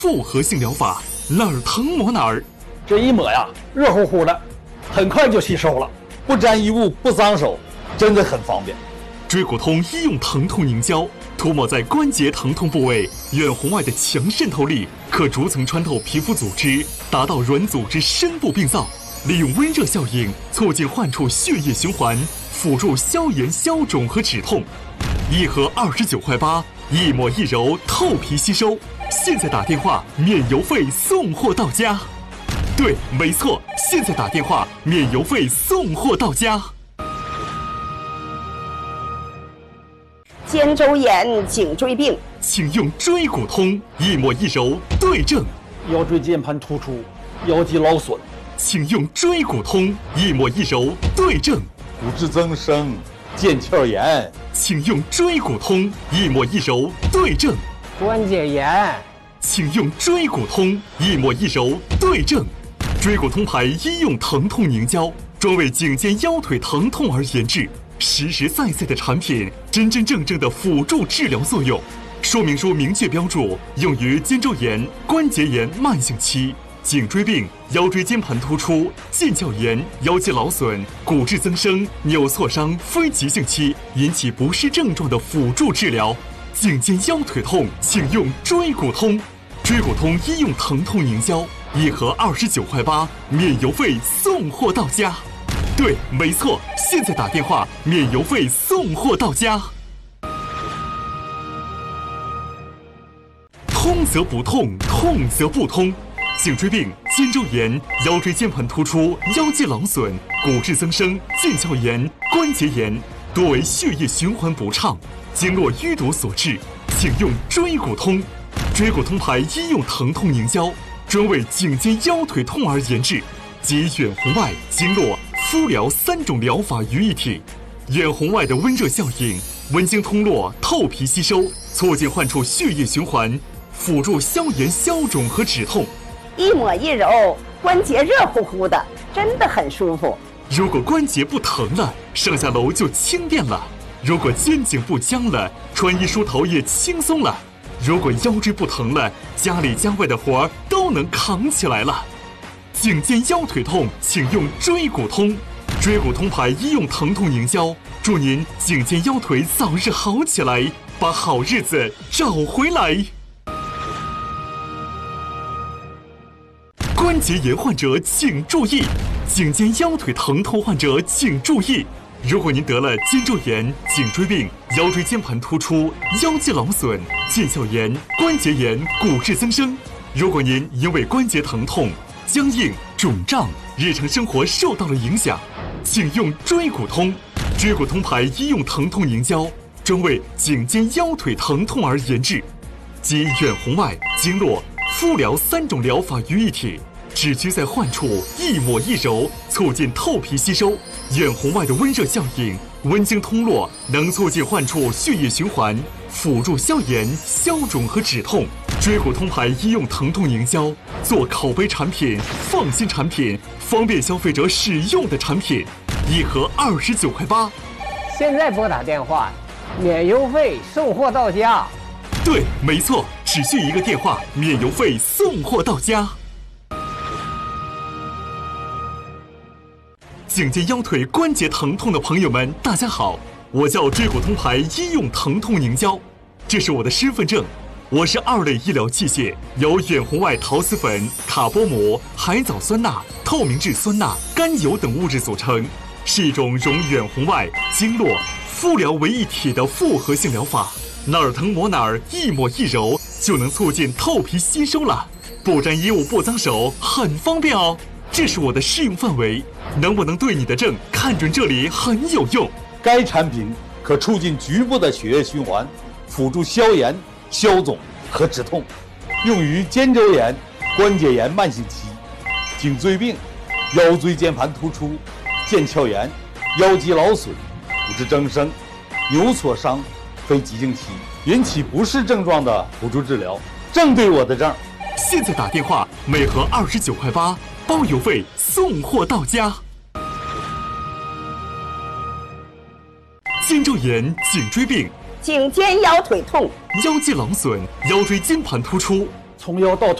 复合性疗法，哪儿疼抹哪儿。 这一抹呀，热乎乎的，很快就吸收了，不沾衣物，不脏手，真的很方便。 椎骨通医用疼痛凝胶，涂抹在关节疼痛部位，远红外的强渗透力可逐层穿透皮肤组织，达到软组织深部病灶，利用温热效应促进患处血液循环，辅助消炎消肿和止痛。一盒29.8块，一抹一揉，透皮吸收。现在打电话免邮费送货到家。对，没错，现在打电话免邮费送货到家。 肩周炎、颈椎病， 请用椎骨通，一抹一揉对症。 腰椎间盘突出、腰肌劳损， 请用椎骨通，一抹一揉对症。 骨质增生、腱鞘炎， 请用椎骨通，一抹一揉对症。 关节炎， 请用椎骨通，一抹一揉对症。椎骨通牌医用疼痛凝胶，专为颈肩腰腿疼痛而研制，实实在在的产品，真真正正的辅助治疗作用。说明书明确标注，用于肩周炎、关节炎慢性期、颈椎病、腰椎间盘突出、腱鞘炎、腰肌劳损、骨质增生、扭挫伤非急性期引起不适症状的辅助治疗。颈肩腰腿痛，请用椎骨通。椎骨通医用疼痛凝胶，一盒29.8块，免邮费送货到家。对，没错，现在打电话免邮费送货到家。通则不痛，痛则不通。颈椎病、肩周炎、腰椎间盘突出、腰肌劳损、骨质增生、腱鞘炎、关节炎，多为血液循环不畅、经络淤堵所致，请用椎骨通。椎骨通牌医用疼痛凝胶，专为颈肩腰腿痛而研制，集远红外、经络、敷疗3种疗法于一体。远红外的温热效应，温经通络，透皮吸收，促进患处血液循环，辅助消炎消肿和止痛。 一抹一揉，关节热乎乎的，真的很舒服。 如果关节不疼了，上下楼就轻便了；如果肩颈不僵了，穿衣梳头也轻松了；如果腰椎不疼了，家里家外的活儿都能扛起来了。颈肩腰腿痛，请用椎骨通。椎骨通牌医用疼痛凝胶，祝您颈肩腰腿早日好起来，把好日子找回来。关节炎患者请注意，颈肩腰腿疼痛患者请注意。如果您得了肩周炎、颈椎病、腰椎间盘突出、腰肌劳损、腱鞘炎、关节炎、骨质增生，如果您因为关节疼痛、僵硬、肿胀，日常生活受到了影响，请用椎骨通。椎骨通牌医用疼痛凝胶，专为颈肩腰腿疼痛而研制，集远红外、经络、敷疗3种疗法于一体，只需在患处一抹一揉，促进透皮吸收。远红外的温热效应，温经通络，能促进患处血液循环，辅助消炎消肿和止痛。椎骨通牌医用疼痛凝胶，做口碑产品、放心产品、方便消费者使用的产品，一盒29.8块。 现在拨打电话，免邮费送货到家。 对，没错，只需一个电话，免邮费送货到家。颈肩腰腿关节疼痛的朋友们，大家好，我叫椎骨通牌医用疼痛凝胶，这是我的身份证。我是2类医疗器械，由远红外陶瓷粉、卡波膜、海藻酸钠、透明质酸钠、甘油等物质组成，是一种融远红外、经络、敷疗为一体的复合性疗法。哪儿疼抹哪儿，一抹一揉就能促进透皮吸收了，不沾衣物不脏手，很方便哦。这是我的适用范围，能不能对你的症看准这里很有用。 该产品可促进局部的血液循环，辅助消炎消肿和止痛，用于肩周炎、关节炎慢性期、颈椎病、腰椎间盘突出、腱鞘炎、腰肌劳损、骨质增生、扭挫伤非急性期引起不适症状的辅助治疗，正对我的症。 现在打电话，每盒29.8块，包邮费送货到家。肩周炎、颈椎病、 颈肩腰腿痛、 腰肌劳损、腰椎间盘突出、 从腰到腿。